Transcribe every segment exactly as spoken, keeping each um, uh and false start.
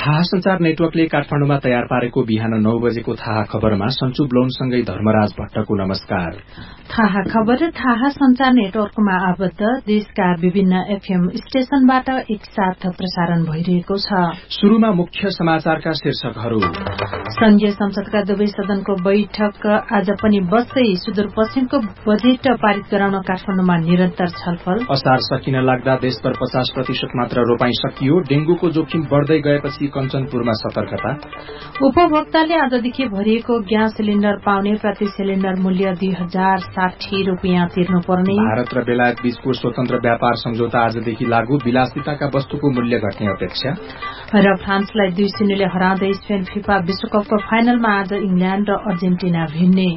थाहा संचार नेटवर्कले काठमाडौँमा तयार पारेको बिहान नौ बजेको थाहा खबरमा सञ्चु ब्लोनसँगै धर्मराज भट्टको नमस्कार। थाहा खबर थाहा संचार नेटवर्कमा आबद्ध देशका विभिन्न एफएम स्टेशनबाट एकसाथ प्रसारण भइरहेको छ। शुरूमा मुख्य समाचारका शीर्षकहरू। संघीय संसदका दुवै सदनको बैठक आज पनि बस्दै सुदूरपश्चिमको बजेट पारित गराउन काठमाडौँमा निरन्तर छलफल। असार सकिन लाग्दा देशभर पचास प्रतिशत मात्र रोपाई सकियो। डेंगूको जोखिम बढ़दै गएपछि कञ्चनपुरमा सतर्कता। उपभोक्ताले आजदेखि भरिएको ग्यास सिलिण्डर पाउने प्रति सिलिण्डर मूल्य दुई हजार साठी रूपियाँ तिर्नुपर्ने। भारत र बेलायत बीचको स्वतन्त्र व्यापार सम्झौता आजदेखि लागू। विलासिताका वस्तुको मूल्य घट्ने अपेक्षा। र फ्रान्सलाई दुई शून्यले हराउँदै स्पेन फिफा विश्वकपको फाइनलमा आज इंग्ल्याण्ड र अर्जेन्टिना भिड्ने।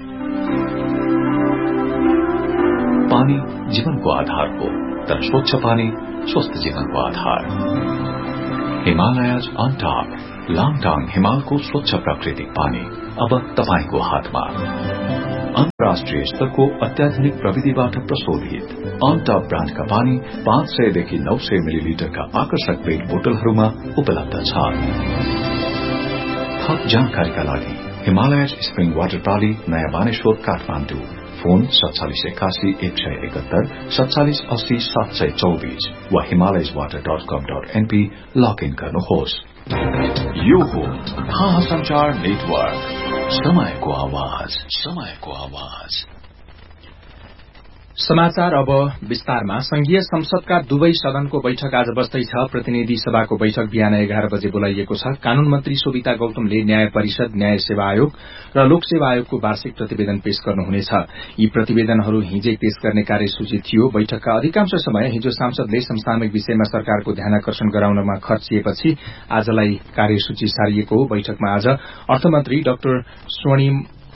पानी जीवनको आधार हो, तर स्वच्छ पानी स्वस्थ जीवनको आधार। हिमालयज अन टप लाङटाङ हिमालको स्वच्छ प्राकृतिक पानी अब तपाईको हातमा। अन्तर्राष्ट्रिय स्तरको अत्याधुनिक प्रविधिबाट प्रशोधित अन टप ब्रान्डका पानी पाँच सयदेखि नौ सय मिलिलिटरका आकर्षक पेट बोतलहरूमा उपलब्ध छ। थप जानकारीका लागि हिमालयज स्प्रिङ वाटर प्राली नयाँ बानेश्वर काठमाडौँ। फोन सत्तालिस एकासी एक सय एकहत्तर सत्तालिस अस्सी सात सय चौबीस वा हिमालयज वाटर डट कम डट एनपी लगइन गर्नुहोस्। यो हो थाहा संचार नेटवर्क, समयको आवाज, समयको आवाज। समाचार अब विस्तारमा। संघीय संसदका दुवै सदनको बैठक आज बस्दैछ। प्रतिनिधि सभाको बैठक बिहान एघार बजे बोलाइएको छ। कानून मन्त्री सोभिता गौतमले न्याय परिषद, न्याय सेवा आयोग र लोक सेवा आयोगको वार्षिक प्रतिवेदन पेश गर्नुहुनेछ। यी प्रतिवेदनहरू हिजै पेश गर्ने कार्यसूची थियो। बैठकका अधिकांश समय हिजो सांसदले समसामयिक विषयमा सरकारको ध्यानाकर्षण गराउनमा खर्चिएपछि आजलाई कार्यसूची सारिएको हो। बैठकमा आज अर्थमन्त्री डाक्टर स्वर्णिम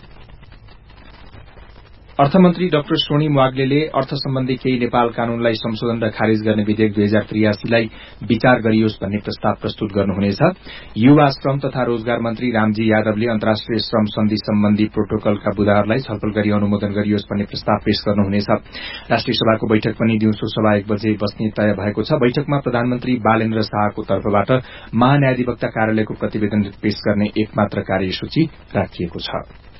अर्थमन्त्री डाक्टर स्वर्णिम वाग्लेले अर्थ सम्बन्धी केही नेपाल कानूनलाई संशोधन र खारिज गर्ने विधेयक दुई हजार त्रियासीलाई विचार गरियोस् भन्ने प्रस्ताव प्रस्तुत गर्नुहुनेछ। युवा श्रम तथा रोजगार मन्त्री रामजी यादवले अन्तर्राष्ट्रिय श्रम सन्धि सम्बन्धी प्रोटोकलका बुदाहरूलाई छलफल गरी अनुमोदन गरियोस् भन्ने प्रस्ताव पेश गर्नुहुनेछ। राष्ट्रिय सभाको बैठक पनि दिउँसो सवा एक बजे बस्ने तय भएको छ। बैठकमा प्रधानमन्त्री बालेन्द्र शाहको तर्फबाट महान्यायाधिवक्ता कार्यालयको प्रतिवेदन पेश गर्ने एकमात्र कार्यसूची राखिएको छ।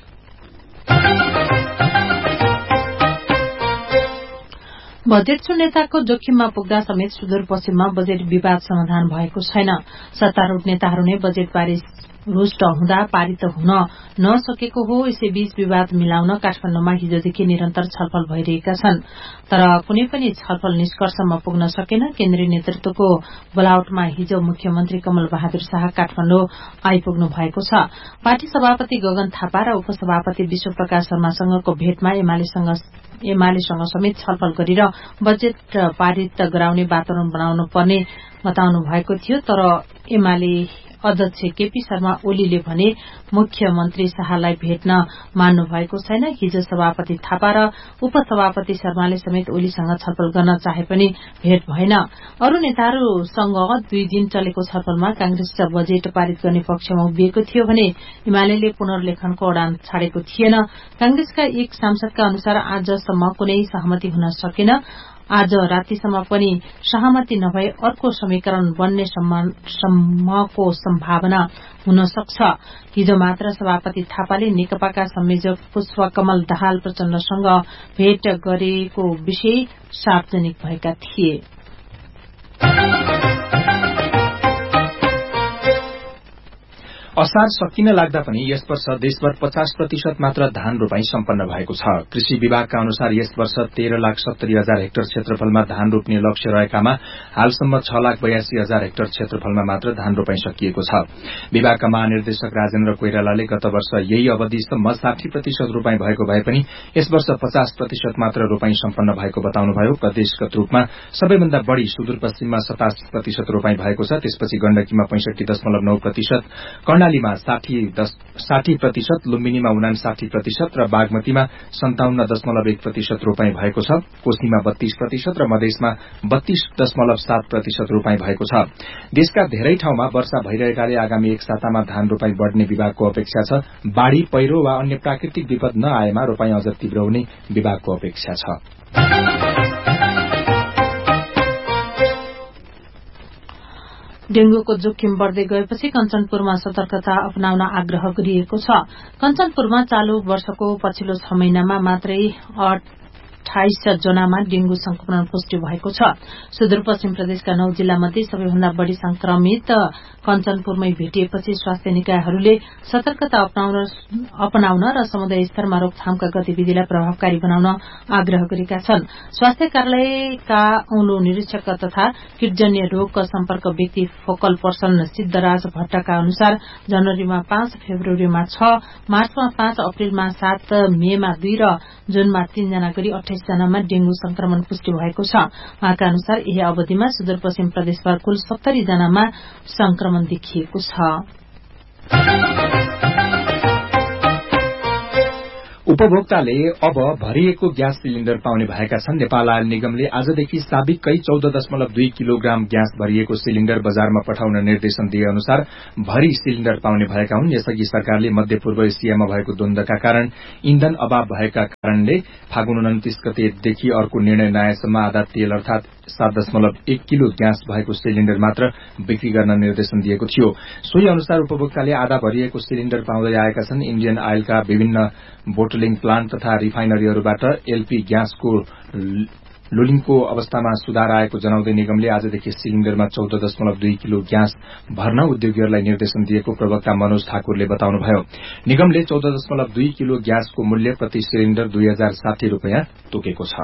बजेट शून्यताको जोखिममा पुग्दा समेत सुदूरपश्चिममा बजेट विवाद समाधान भएको छैन। सत्तारूढ़ नेताहरू नै बजेटबारे रुष्ट हुँदा पारित हुन नसकेको हो। यसैबीच विवाद मिलाउन काठमाडौँमा हिजोदेखि निरन्तर छलफल भइरहेका छन्, तर कुनै पनि छलफल निष्कर्षमा पुग्न सकेन। केन्द्रीय नेतृत्वको बोलावटमा हिजो मुख्यमन्त्री कमल बहादुर शाह काठमाडौँ आइपुग्नु भएको छ। पार्टी सभापति गगन थापा र उपसभापति विश्व प्रकाश शर्मासँगको भेटमा एमालेसँग एमालेसँग समेत छलफल गरेर बजेट पारित गराउने वातावरण बनाउनु पर्ने बताउनु भएको थियो। तर एमाले अध्यक्ष केपी शर्मा ओलीले भने मुख्यमन्त्री शाहलाई भेट्न मान्नु भएको छैन। हिजो सभापति थापा र उपसभापति शर्माले समेत ओलीसँग छलफल गर्न चाहे पनि भेट भएन। अरू नेताहरूसँग दुई दिन चलेको छलफलमा कांग्रेस बजेट पारित गर्ने पक्षमा उभिएको थियो भने एमाले पुनर्लेखनको अडान छाडेको थिएन। कांग्रेसका एक सांसदका अनुसार आजसम्म कुनै सहमति हुन सकेन। आज रातिसम्म पनि सहमति नभए अर्को समीकरण बन्ने सम्मको सम्भावना हुन सक्छ। हिजो मात्र सभापति थापाले नेकपाका संयोजक पुष्पकमल दाहाल प्रचण्डसँग भेट गरेको विषय सार्वजनिक भएका थिए। असार सकिन लाग्दा पनि यस वर्ष देशभर पचास प्रतिशत मात्र धान रोपाई सम्पन्न भएको छ। कृषि विभागका अनुसार यस वर्ष तेह्र लाख सत्तरी हजार हेक्टर क्षेत्रफलमा धान रोप्ने लक्ष्य रहेकामा हालसम्म छ लाख बयासी हजार हेक्टर क्षेत्रफलमा मात्र धान रोपाई सकिएको छ। विभागका महानिर्देशक राजेन्द्र कोइरालाले गत वर्ष यही अवधिसम्म साठी प्रतिशत रोपाई भएको भए पनि यस वर्ष पचास प्रतिशत मात्र रोपाई सम्पन्न भएको बताउनुभयो। प्रदेशगत रूपमा सबैभन्दा बढ़ी सुदूरपश्चिममा सतासी प्रतिशत रोपाई भएको छ। त्यसपछि गण्डकीमा पैंसठी दशमलव नौ प्रतिशत, कर्णालीमा साठी प्रतिशत, लुम्बिनीमा उनासाठी प्रतिशत र बागमतीमा सन्ताउन्न दशमलव एक प्रतिशत रोपाई भएको छ। कोशीमा बत्तीस प्रतिशत र मधेसमा बत्तीस दशमलव सात प्रतिशत रोपाई भएको छ। देशका धेरै ठाउँमा वर्षा भइरहेकाले आगामी एक सातामा धान रोपाई बढ़ने विभागको अपेक्षा छ। बाढ़ी, पहिरो वा अन्य प्राकृतिक विपद नआएमा रोपाई अझ तीव्र हुने विभागको अपेक्षा छ। डेंगूको जोखिम बढ़दै गएपछि कञ्चनपुरमा सतर्कता अपनाउन आग्रह गरिएको छ। कञ्चनपुरमा चालू वर्षको पछिल्लो छ महिनामा मात्रै अठाइस जनामा डेंगू संक्रमण पुष्टि भएको छ। सुदूरपश्चिम प्रदेशका नौ जिल्ला मध्ये सबैभन्दा बढ़ी संक्रमित कञ्चनपुरमै भेटिएपछि स्वास्थ्य निकायहरूले सतर्कता अपनाउन र समुदाय स्तरमा रोकथामका गतिविधिलाई प्रभावकारी बनाउन आग्रह गरेका छन्। स्वास्थ्य कार्यालयका औलो निरीक्षक तथा कीटजन्य रोगका सम्पर्क व्यक्ति फोकल पर्सन सिद्धराज भट्टका अनुसार जनवरीमा पाँच, फेब्रुअरीमा छ, मार्चमा पाँच, अप्रेलमा सात, मेमा दुई र जूनमा तीनजना गरी अठाइस जनामा डेंगू संक्रमण पुष्टि भएको छ। उहाँका अनुसार यही अवधिमा सुदूरपश्चिम प्रदेशभर कुल सत्तरी जनामा संक्रमण देखिएको छ। उपभोक्ताले अब भरिएको ग्यास सिलिण्डर पाउने भएका छन्। नेपाल आयल निगमले आजदेखि साबिककै चौध दशमलव दुई किलोग्राम ग्यास भरिएको सिलिण्डर बजारमा पठाउन निर्देशन दिए अनुसार भरि सिलिण्डर पाउने भएका हुन्। यसअघि सरकारले मध्यपूर्व एसियामा भएको द्वन्द्वका कारण इन्धन अभाव भएका कारणले फागुन उन्तिस गतेदेखि अर्को निर्णय नआएसम्म आधा तेल अर्थात सात दशमलव एक किलो ग्यास भएको सिलिण्डर मात्र बिक्री गर्न निर्देशन दिएको थियो। सोही अनुसार उपभोक्ताले आधा भरिएको सिलिण्डर पाउँदै आएका छन्। इण्डियन आयलका विभिन्न बोटलिङ प्लान्ट तथा रिफाइनरीहरूबाट एलपी ग्यासको लोडिङको अवस्थामा सुधार आएको जनाउँदै निगमले आजदेखि सिलिण्डरमा चौध दशमलव दुई किलो ग्यास भर्न उद्योगीहरूलाई निर्देशन दिएको प्रवक्ता मनोज ठाकुरले बताउनुभयो। निगमले चौध दशमलव दुई किलो ग्यासको मूल्य प्रति सिलिण्डर दुई हजार साठी रूपियाँ तोकेको छ।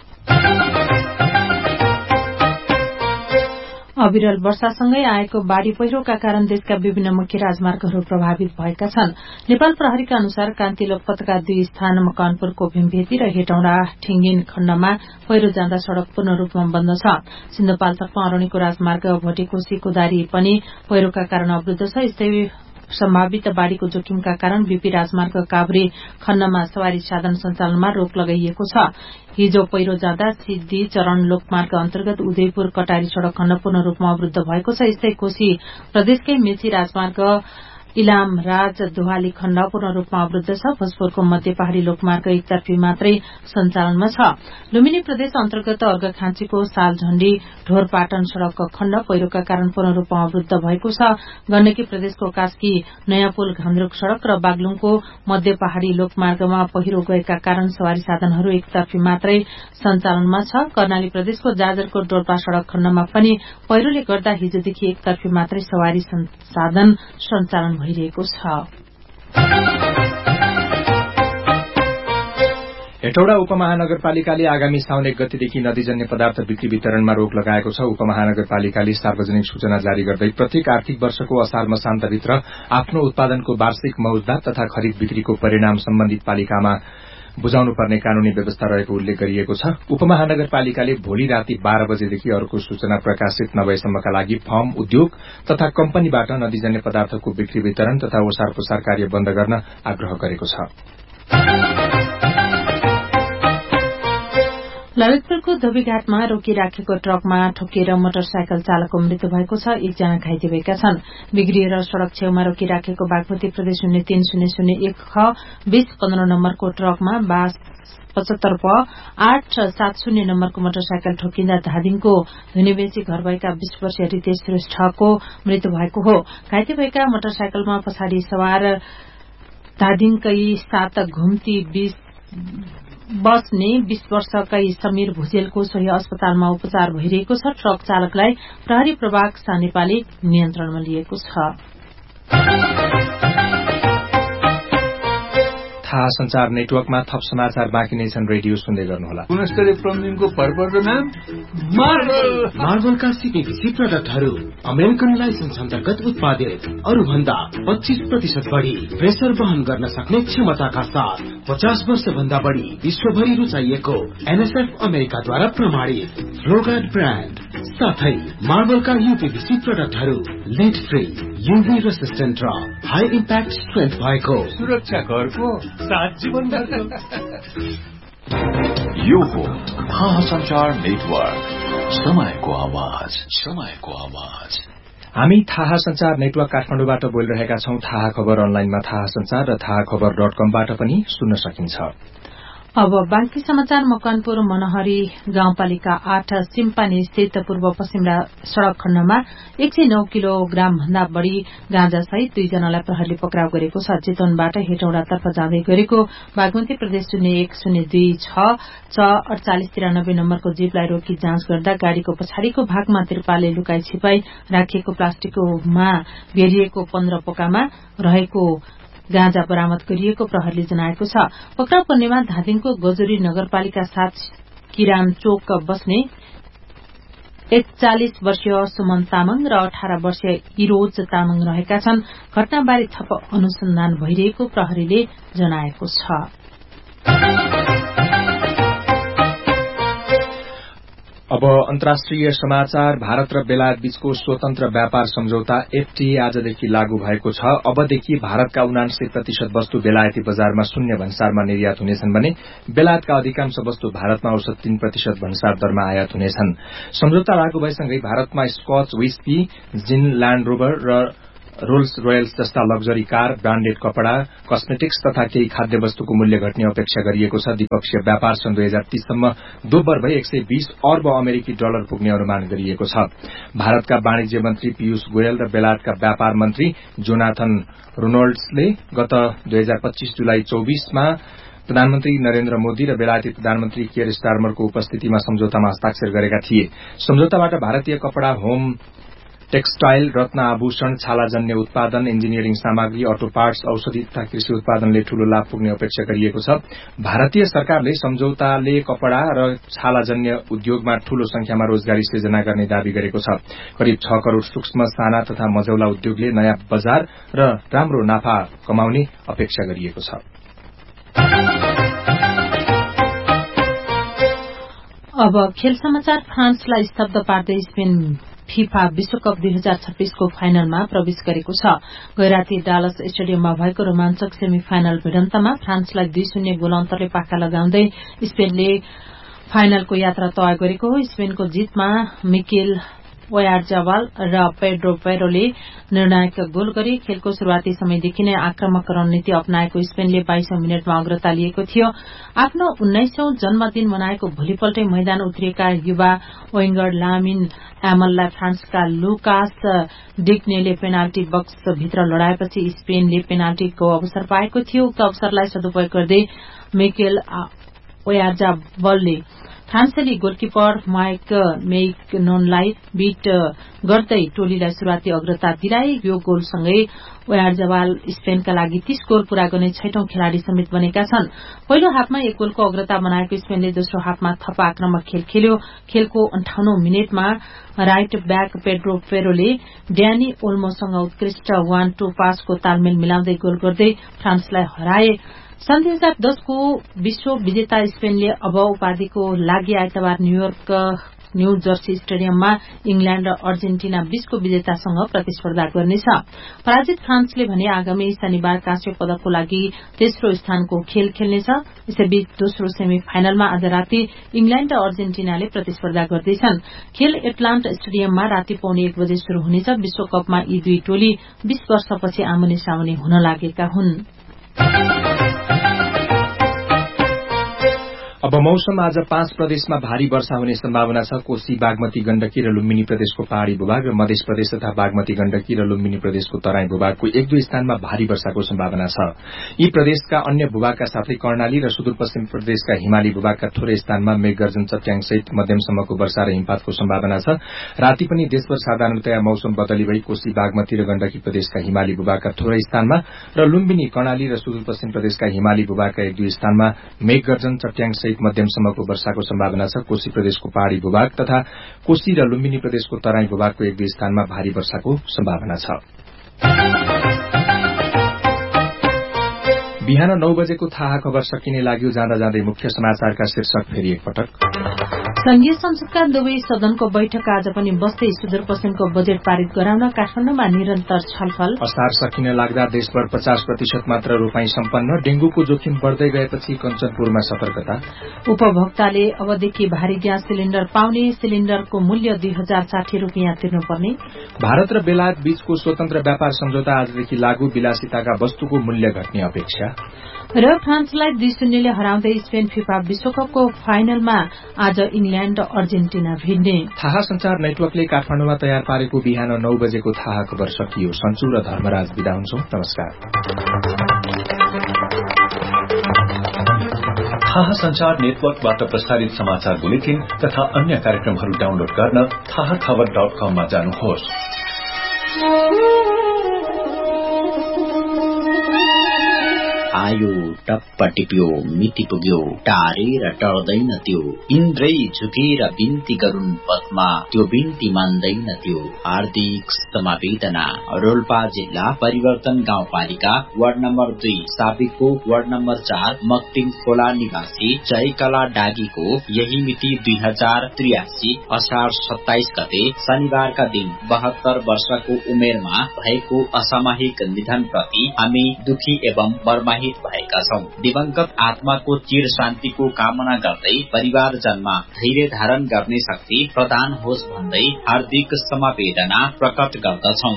अविरल वर्षासँगै आएको बाढ़ी पहिरोका कारण देशका विभिन्न मुख्य राजमार्गहरू प्रभावित भएका छन्। नेपाल प्रहरीका अनुसार कान्ति लोकपथका दुई स्थान मकवानपुरको भीमभेती र हेटौँडा ठिङ्गिन खण्डमा पहिरो जाँदा सड़क पूर्ण रूपमा बन्द छ। सिन्धुपाल्चोकमा अरूणीको राजमार्ग भोटेकोशी कोदारी पनि पहिरोका कारण अवरूद्ध छ। यस्तै सम्भावित बाढ़ीको जोखिमका कारण बीपी राजमार्ग काभ्रे खण्डमा सवारी साधन सञ्चालनमा रोक लगाइएको छ। हिजो पहिरो जाँदा सिद्धि चरण लोकमार्ग अन्तर्गत उदयपुर कटारी सड़क खण्ड पूर्ण रूपमा अवरूद्ध भएको छ। यस्तै कोशी प्रदेशकै मेची राजमार्ग इलाम राज दुहाली खण्ड पूर्ण रूपमा अवरूद्ध छ। भोजपुरको मध्य पहाड़ी लोकमार्ग एकतर्फी मात्रै सञ्चालनमा छ। लुम्बिनी प्रदेश अन्तर्गत अर्घखाँचीको सालझण्डी ढोरपाटन सड़क खण्ड पहिरोका कारण पूर्ण रूपमा अवरूद्ध भएको छ। गण्डकी प्रदेशको कास्की नयाँ पुल घान्द्रुक सड़क र बागलुङको मध्य पहाड़ी लोकमार्गमा पहिरो गएका कारण सवारी साधनहरू एकतर्फी मात्रै सञ्चालनमा छ। कर्णाली प्रदेशको जाजरकोट डोल्पा सड़क खण्डमा पनि पहिरोले गर्दा हिजोदेखि एकतर्फी मात्रै सवारी साधन सञ्चालन भइरहेको छ। हेटौडा उपमहानगरपालिकाले आगामी साउन एक गतेदेखि नदीजन्य पदार्थ बिक्री वितरणमा रोक लगाएको छ। उपमहानगरपालिकाले सार्वजनिक सूचना जारी गर्दै प्रत्येक आर्थिक वर्षको असार मसान्तभित्र आफ्नो उत्पादनको वार्षिक मौजदात तथा खरिद बिक्रीको परिणाम सम्बन्धित पालिकामा बुझाउनु पर्ने कानूनी व्यवस्था रहेको उल्लेख गरिएको छ। उपमहानगरपालिकाले भोलि राति बाह्र बजेदेखि अर्को सूचना प्रकाशित नभएसम्मका लागि फर्म, उद्योग तथा कम्पनीबाट नदीजन्य पदार्थको बिक्री वितरण तथा ओसार पोसार कार्य बन्द गर्न आग्रह गरेको छ। ललितपुरको धोबीघाटमा रोकिराखेको ट्रकमा ठोकिएर मोटरसाइकल चालकको मृत्यु भएको छ। एकजना घाइते भएका छन्। बिग्रिएर सड़क छेउमा रोकिराखेको बागमती प्रदेश शून्य तीन शून्य शून्य एक ख बीस पन्ध्र नम्बरको ट्रकमा बास पचहत्तर प आठ सात शून्य नम्बरको मोटरसाइकल ठोकिँदा धादिङको धुनीबेची घर भएका बीस वर्षीय रितेश श्रेष्ठको मृत्यु भएको हो। घाइते भएका मोटरसाइकलमा पछाडि सवार धादिङकै सात घुम्ती बीस बस्ने बीस वर्षकै समीर भुजेलको सोही अस्पतालमा उपचार भइरहेको छ। ट्रक चालकलाई प्रहरी प्रभाग सानेपाले नियन्त्रणमा लिएको छ। थाहा संचार नेटवर्कमा थप समाचार बाँकी नै छन्। रेडियो सुन्दै गर्नुहोला। गुणस्तरीय प्लम्बिङको भरपर्दो नाम मार्बल। मार्बलका सीपीभीसी प्रडक्टहरू अमेरिकन लाइसेन्स अन्तर्गत उत्पादित, अरू भन्दा पच्चीस प्रतिशत बढ़ी प्रेसर वहन गर्न सक्ने क्षमताका साथ पचास वर्ष भन्दा बढ़ी विश्वभरि रुचाइएको एनएसएफ अमेरिकाद्वारा प्रमाणित फ्लोगार्ड ब्रान्ड साथै मार्बलका यूपीभीसी प्रडक्टहरू लेड फ्री, यूभी रेसिस्टेन्ट र हाई इम्प्याक्ट स्ट्रेन्थ भएको सुरक्षा घरको सात जीवन यो हो थाहा संचार नेटवर्क, समयको आवाज, समयको आवाज। हामी थाहा संचार नेटवर्क काठमाडौँबाट बोलिरहेका छौं। थाहा खबर अनलाइनमा थाहा संचार र थाहा खबर डट कमबाट पनि सुन्न सकिन्छ। अब बाँकी समाचार। मकवानपुर मनहरी गाउँपालिका आठ सिम्पानी स्थित पूर्व पश्चिम सड़क खण्डमा एक सय नौ किलोग्राम भन्दा बढ़ी गाँजा सहित दुईजनालाई प्रहरीले पक्राउ गरेको छ। चितवनबाट हेटौडातर्फ जाँदै गरेको बागमती प्रदेश शून्य एक शून्य दुई छ च अडचालिस तिरानब्बे नम्बरको जीपलाई रोकी जाँच गर्दा गाड़ीको पछाडिको भागमा त्रिपालले लुकाई छिपाई राखिएको प्लास्टिकमा बेरिएको पन्ध्र पोकामा रहेको गाँजा बरामद गरिएको प्रहरीले जनाएको छ। पक्राउ पर्नेमा धादिङको गजुरी नगरपालिका सात किरान चोक बस्ने एकचालिस वर्षीय सुमन तामाङ र अठार वर्षीय इरोज तामाङ रहेका छन्। घटनाबारे थप अनुसन्धान भइरहेको प्रहरीले जनाएको छ। अब अन्तर्राष्ट्रिय समाचार। भारत र बेलायत बीचको स्वतन्त्र व्यापार सम्झौता एफटीए आजदेखि लागू भएको छ। अबदेखि भारतका उनासी प्रतिशत वस्तु बेलायती बजारमा शून्य भन्सारमा निर्यात हुनेछन् भने बेलायतका अधिकांश वस्तु भारतमा औसत तीन प्रतिशत भन्सार दरमा आयात हुनेछन्। सम्झौता लागू भएसँगै भारतमा स्कच विस्की, जिन, ल्याण्ड रोभर र रोल्स रोयल्स जस्ता लग्जरी कार, ब्राण्डेड कपड़ा, कस्मेटिक्स तथा केही खाद्य वस्तुको मूल्य घट्ने अपेक्षा गरिएको छ। द्विपक्षीय व्यापार सन् दुई हजार तीससम्म दोब्बर भई एक सय बीस अर्ब अमेरिकी डलर पुग्ने अनुमान गरिएको छ। भारतका वाणिज्य मन्त्री पीयूष गोयल र बेलायतका व्यापार मन्त्री जोनाथन रोनल्ड्सले गत दुई हजार पच्चीस जुलाई चौबीसमा प्रधानमन्त्री नरेन्द्र मोदी र बेलायती प्रधानमन्त्री कियर स्टारमरको उपस्थितिमा सम्झौतामा हस्ताक्षर गरेका थिए। सम्झौताबाट भारतीय कपड़ा, होम टेक्सटाइल, रत्न आभूषण, छालाजन्य उत्पादन, इन्जिनियरिङ सामग्री, अटो पार्ट्स, औषधि तथा कृषि उत्पादनले ठूलो लाभ पुग्ने अपेक्षा गरिएको छ। भारतीय सरकारले सम्झौताले कपड़ा र छालाजन्य उद्योगमा ठूलो संख्यामा रोजगारी सृजना गर्ने दावी गरेको छ। करिब छ करोड़ सूक्ष्म, साना तथा मझौला उद्योगले नयाँ बजार र राम्रो नाफा कमाउने अपेक्षा गरिएको छ। अब खेल समाचार। फ्रान्सलाई स्तब्ध पार्दै स्पेन फिफा विश्वकप दुई हजार छब्बीसको फाइनलमा प्रवेश गरेको छ। गैराती डालस स्टेडियममा भएको रोमाञ्चक सेमी फाइनल भिडन्तमा फ्रान्सलाई दुई शून्य गोल अन्तरले पाखा लगाउँदै स्पेनले फाइनलको यात्रा तय गरेको हो। स्पेनको जितमा मिकेल ओयारजाबाल र पेड्रो पेरोले निर्णायक गोल गरे। खेलको शुरूआती समयदेखि नै आक्रामक रणनीति अपनाएको स्पेनले बाइसौं मिनटमा अग्रता लिएको थियो। आफ्नो उन्नाइसौं जन्मदिन मनाएको भोलिपल्टै मैदान उत्रिएका युवा विंगर लामिन यामललाई फ्रान्सका लुकास डिग्नेले पेनाल्टी बक्स भित्र लडाएपछि स्पेनले पेनाल्टीको अवसर पाएको थियो। उक्त अवसरलाई सदुपयोग गर्दै मिकेल ओयारजाबालले फ्रान्सेली गोलकिपर माइक मेइकनोनलाई बीट गर्दै टोलीलाई शुरूआती अग्रता दिलाए। यो गोलसँगै ओयारजाबाल स्पेनका लागि तीस गोल पूरा गर्ने छैटौं खेलाड़ी समेत बनेका छन्। पहिलो हाफमा एक गोलको अग्रता बनाएको स्पेनले दोस्रो हाफमा थप आक्रामक खेल खेल्यो। खेलको अन्ठाउन्नौ मिनटमा राइट ब्याक पेड्रो पेरोले ड्यानी ओल्मोसँग उत्कृष्ट वान टू पासको तालमेल मिलाउँदै गोल गर्दै फ्रान्सलाई हराए। सन् दुई हजार दसको विश्व विजेता स्पेनले अब उपाधिको लागि आइतबार न्यूयोर्क न्यू जर्सी स्टेडियममा इंग्ल्याण्ड र अर्जेन्टिना बीचको विजेतासँग प्रतिस्पर्धा गर्नेछ। पराजित फ्रान्सले भने आगामी शनिबार काँस्य पदकको लागि तेस्रो स्थानको खेल खेल्नेछ। यसैबीच दोस्रो सेमी फाइनलमा आज राति इंग्ल्याण्ड र अर्जेन्टिनाले प्रतिस्पर्धा गर्दैछन्। खेल एटलान्ट स्टेडियममा राति पौने एक बजे शुरू हुनेछ। विश्वकपमा यी दुई टोली बीस वर्षपछि आमने सामने हुन लागेका हुन्। अब मौसम। आज पाँच प्रदेशमा भारी वर्षा हुने सम्भावना छ। कोशी, बागमती, गण्डकी र लुम्बिनी प्रदेशको पहाड़ी भूभाग र मध्य प्रदेश तथा बागमती, गण्डकी र लुम्बिनी प्रदेशको तराई भूभागको एक दुई स्थानमा भारी वर्षाको सम्भावना छ। यी प्रदेशका अन्य भूभागका साथै कर्णाली र सुदूरपश्चिम प्रदेशका हिमाली भूभागका थोरै स्थानमा मेघगर्जन, चट्याङसहित मध्यमसम्मको वर्षा र हिमपातको सम्भावना छ। राति पनि देशभर साधारणतया मौसम बदली भई कोशी, बागमती र गण्डकी प्रदेशका हिमाली भूभागका थोरै स्थानमा र लुम्बिनी, कर्णाली र सुदूरपश्चिम प्रदेशका हिमाली भूभागका एक दुई स्थानमा मेघगर्जन, चट्याङसहित मध्यमसम्मको वर्षाको सम्भावना छ। कोशी प्रदेशको पहाड़ी भूभाग तथा कोशी र लुम्बिनी प्रदेशको तराई भूभागको एक दुई स्थानमा भारी वर्षाको सम्भावना छ। बिहान नौ बजेको थाहा खबर सकिने लाग्यो। जाँदा जाँदै मुख्य समाचारका शीर्षक फेरि एकपटक। संघीय संसदका दुवै सदनको बैठक आज पनि बस्दै सुदूरपश्चिमको बजेट पारित गराउन काठमाडौँमा निरन्तर छलफल। असार सकिन लाग्दा देशभर पचास प्रतिशत मात्र रोपाई सम्पन्न। डेंगूको जोखिम बढ़दै गएपछि कञ्चनपुरमा सतर्कता। उपभोक्ताले अबदेखि भारी ग्यास सिलिण्डर पाउने, सिलिण्डरको मूल्य दुई हजार साठी रूपियाँ तिर्नुपर्ने। भारत र बेलायत बीचको स्वतन्त्र व्यापार सम्झौता आजदेखि लागू। विलासिताका वस्तुको मूल्य घट्ने अपेक्षा। र फ्रान्सलाई दुई शून्यले हराउँदै स्पेन फिफा विश्वकपको फाइनलमा आज इंग्ल्याण्ड र अर्जेन्टिना भिड्ने। थाहा संचार नेटवर्कले काठमाडौँमा तयार पारेको बिहान नौ बजेको थाहा खबर सकियो। सन्चु र धर्मराज बिदा हुन्छौं। नमस्कार। थाहा संचार नेटवर्कबाट प्रसारित समाचार बुलेटिन तथा अन्य कार्यक्रमहरू डाउनलोड गर्न थाहा खबर डट कममा जानुहोस्। आयो टप्प टिप्यो मिति पुग्यो टारेर टर्दैन त्यो इन्द्रै झुकेर बिन्ती गरून् पद्मा त्यो बिन्ती मान्दैन त्यो। हार्दिक समावेदना रोल्पा जिल्ला परिवर्तन गाउँपालिका वार्ड नम्बर दुई साबिकको वार्ड नम्बर चार मक्टिङ खोला निवासी जयकला डागीको यही मिति दुई हजार त्रियासी असार सत्ताइस गते शनिबारका दिन बहत्तर वर्षको उमेरमा भएको असामयिक निधन प्रति हामी दुखी एवं बर्माहित भएका छौं। दिवंगत आत्माको चिर शान्तिको कामना गर्दै परिवारजनमा धैर्य धारण गर्ने शक्ति प्रदान होस् भन्दै हार्दिक समवेदना प्रकट गर्दछौं।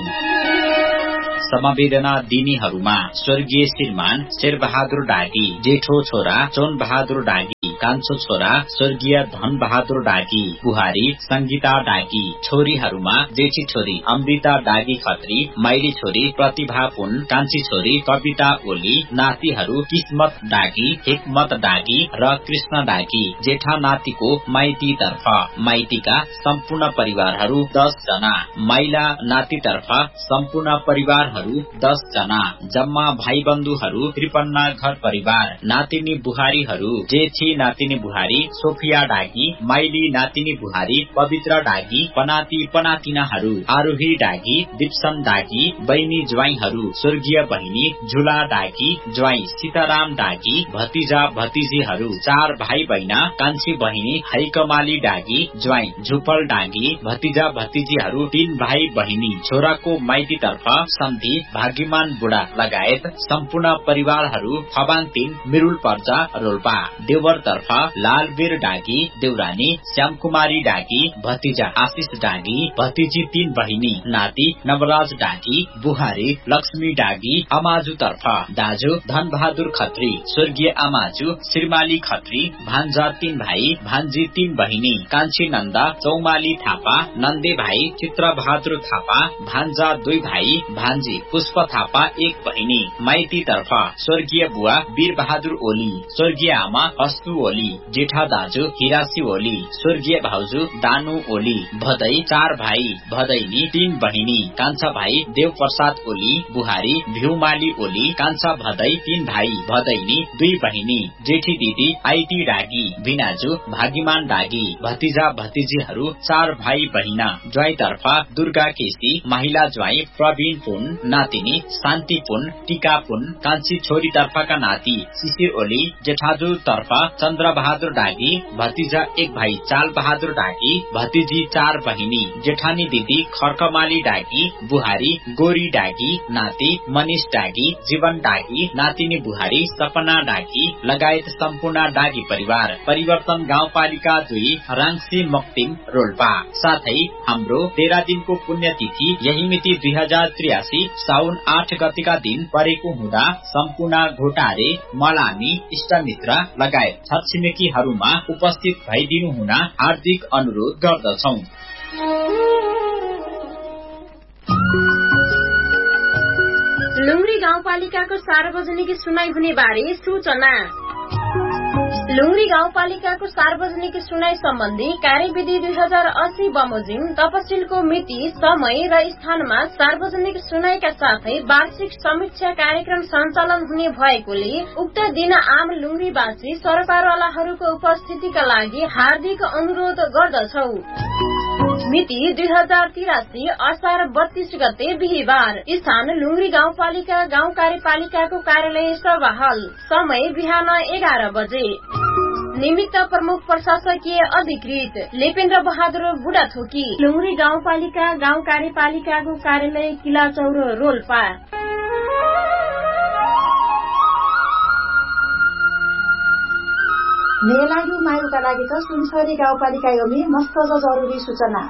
समवेदना दिनेहरूमा स्वर्गीय श्रीमान शेरबहादुर डागी, जेठो छोरा चोन बहादुर डागी, कान्छो छोरा स्वर्गीय धन बहादुर डागी, बुहारी संगीता डागी, छोरीहरूमा जेठी छोरी अमृता डागी खत्री, माइली छोरी प्रतिभा पुन, कान्छी छोरी कविता ओली, नातिहरू किस्मत डागी, हिकमत डागी र कृष्ण डागी। जेठा नातिको माइती तर्फ माइतीका सम्पूर्ण परिवारहरू दस जना, माइला नाति तर्फ सम्पूर्ण परिवार दस जना, जम्मा भाइ बन्धुहरू त्रिपन्न घर परिवार। नातिनी बुहारीहरू जेठी नातिनी बुहारी सोफिया डागी, माइली नातिनी बुहारी पवित्र डागी, पनाती पनातिनाहरू आरोही डागी, दिप्सन डागी, बहिनी ज्वाइँहरू स्वर्गीय बहिनी झुला डागी, ज्वाइँ सीताराम डागी, भतिजा भतिजीहरू चार भाइ बहिना, कान्छी बहिनी हाइकमाली डागी, ज्वाइँ झुपल डागी, भतिजा भतिजीहरू तीन भाइ बहिनी। छोराको माइती तर्फ सन्धि भाग्यमान बुढा लगायत सम्पूर्ण परिवारहरू खबान तीन मिरुल पर्जा रोल्पा। देवर तर्फ लालबीर डागी, देउरानी श्यामकुमारी डागी, भतिजा आशिष डागी, भतिजी तीन बहिनी, नाति नवराज डागी, बुहारी लक्ष्मी डागी। अमाजु तर्फ दाजु धन बहादुर खत्री, स्वर्गीय आमाजु श्रीमाली खत्री, भान्जा तीन भाइ, भान्जी तीन बहिनी, कान्छी नन्दा चौमाली थापा, नन्दे भाइ चित्र बहादुर थापा, भान्जा दुई भाइ, भान्जी पुष्प थापा एक बहिनी। माइती तर्फ स्वर्गीय बुवा वीर बहादुर ओली, स्वर्गीय आमा हस्तु ओली, जेठा दाजु हिरासी ओली, स्वर्गीय भाउजू दानु ओली। भदै चार भाइ, भदैनी तीन बहिनी, कान्छा भाइ देव प्रसाद ओली, बुहारी भ्यूमाली ओली, कान्छा भदै तीन भाइ, भदैनी दुई बहिनी। जेठी दिदी आइटी डागी, भिनाजु भाग्यमान डागी, भतिजा भतिजीहरू चार भाइ बहिना। ज्वाइँ तर्फ दुर्गा केसी, महिला ज्वाइँ प्रवीण पुन, नातिनी शान्ति पुन, टीका पुन, कान्छी छोरी तर्फका नाति शिशिर ओली, जेठाजु तर्फ चन्द्र बहादुर डागी, भतिजा एक भाइ चाल बहादुर डागी, भतिजी चार बहिनी। जेठानी दिदी खर्कमाली डागी, बुहारी गोरी डागी, नाति मनिष डागी, जीवन डागी, नातिनी बुहारी सपना डागी लगायत सम्पूर्ण डागी परिवार। परिवर्तन गाउँपालिका दुई राङसी मक्टिङ रोल्पा। साथै हाम्रो तेह्र दिनको पुण्यतिथि यही मिति दुई हजार त्रियासी साउन आठ गतिका दिन परेको हुँदा सम्पूर्ण घोटारे मलामी इष्टमित्र लगायत छरछिमेकीहरूमा उपस्थित भइदिनु हुन हार्दिक अनुरोध गर्दछौं। लुङरी गाउँपालिकाको सार्वजनिक सुनाई हुने बारे सूचना। लुङरी गाउँपालिकाको सार्वजनिक सुनाई सम्बन्धी कार्यविधि दुई हजार अस्सी बमोजिम तपसिलको मिति, समय र स्थानमा सार्वजनिक सुनाईका साथै वार्षिक समीक्षा कार्यक्रम सञ्चालन हुने भएकोले उक्त दिन आम लुङरीवासी सरकारवालाहरूको उपस्थितिका लागि हार्दिक अनुरोध गर्दछौ। मिति दुई हजार तिरासी असार बत्तीस गते बिहिबार। स्थान लुङरी गाउँपालिका गाउँ कार्यपालिकाको कार्यालय सभा हल। समय बिहान एघार बजे। निमित्त प्रमुख प्रशासकीय अधिकृत लेपेन्द्र बहादुर बुढाथोकी। लुङरी गाउँपालिका गाउँ कार्यपालिकाको कार्यालय किलाचौर रोल्पा। मेलागी मायुका लागि त सुनसरी गाउँपालिका योमी मस्त जरुरी सूचना।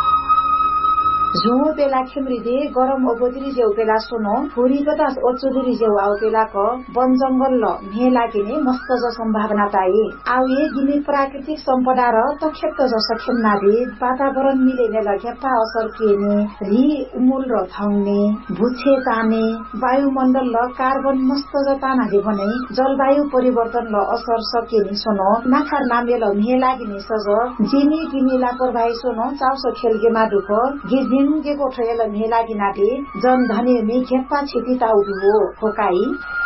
झुङो पेला खिमरिदे गरम ओबोतिरी जेउ पेला सोनो फुरी बतास ओचुदुरी जेउ आउ पेला क वन जंगल ल मेला किने मस्त ज सम्भावना ताई आउ ये गिने प्राकृतिक सम्पदा र तक्षेप ज सखेमना दे वातावरण मिलेने लग्यापा असर केने रि उमुल र थाउने भुछे ताने वायुमण्डल ल कार्बन मस्त ज ताना दे भने जलवायु परिवर्तन ल असर सकेनी सोनो नाखार नामे ल मेला गिने सज जिनी गिने लापरवाही सोनो चाउसो खेलगे मा दुख गिजी गेको ठयल मेलागी नाटे जन धने मे खेप्पा छिति ताउदु हो फोकाई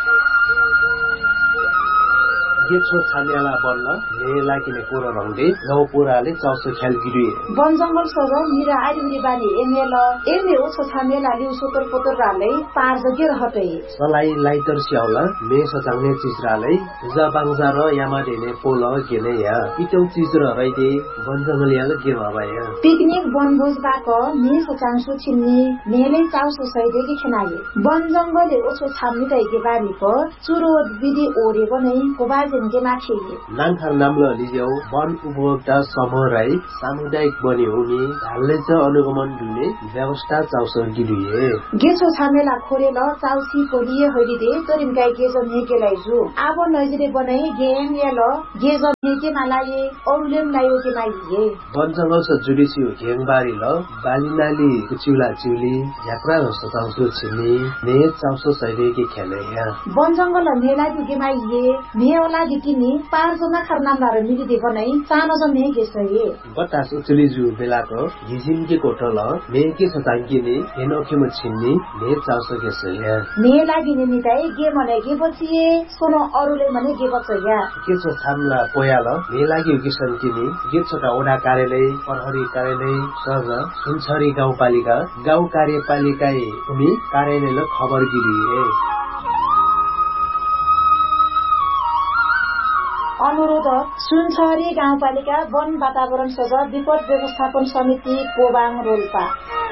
गेछो छान्याला बन्न मेला किने पुरो रंगले गाउँ पुराले चौसो खेल गिरिए वन जंगल सज मिरा आइरी बानी एमेल एमे ओछो छान्याला लिउ सोतर पोतर राले पार जगे रहतै सलाई लाइटर स्याउला मे सचाउने चिजराले जबाङजा र यामा देने पोल गेने या इटौ चिज र रैदे वन जंगल याले के भबाया पिकनिक वनभोज बाक मे सचाङसु छिन्नी मेले चाउसो सैदेकी खनाये वन जंगलले ओछो छाम्नी तैके बारी प चुरो विधि ओरे बनै कोबाज नाङखार नाम्लो लिज्यौ वन उपभोक्ता समूह राई सामुदायिक बनि हुने ढाल्ने च अनुगमन दिने व्यवस्था चाउसो गिरिए गेसो छामेला खोरेल चाउसी पोलिए होइदिए तरिम गाई गेजो नेकेलाई जु आबो नजिरे बनाई गेम याल गेजो नेके मालाये औलेम लायो के माइए वन जंगल स जुडिसियो गेङबारी ल बालिनाली कुचिउला चिउली यात्रा र सचाउसो छिनी ने चाउसो सैदे के खेले या वन जंगल मेला के माइए मेला किनी पाँचजना खरनामदार मिलिदे बनाई सानो ज मेगे सही बतास उचली जु बेलाको हिजिम के कोटल मेके सतांगिने एनोखे म छिन्नी ने चाउसो के सही ने लागिने निताई गे मने के बचिए सोनो अरुले मने के बचया के छ छामला पोयाल ने लागि किसन किनी गे छोटा ओडा कार्यालय प्रहरी कार्यालय सज सुनसरी गाउँपालिका गाउँ कार्यपालिका उनी कार्यालय खबर गिरिए अनुरोध सुनसरी गाउँपालिका वन वातावरण सज विपद व्यवस्थापन समिति कोबाङ रोल्पा।